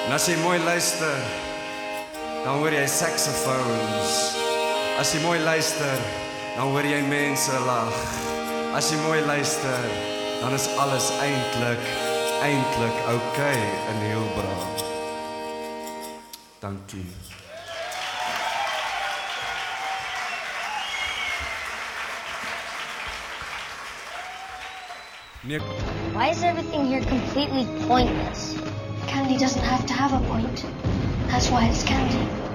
En as jy mooi luister, dan hoor jy saxophones. As jy mooi luister, dan hoor jy mense lag. As jy mooi luister, dan is alles eintlik okay in Hillbrow. Dankie. Nee. Why is everything here completely pointless? Candy doesn't have to have a point. That's why it's candy.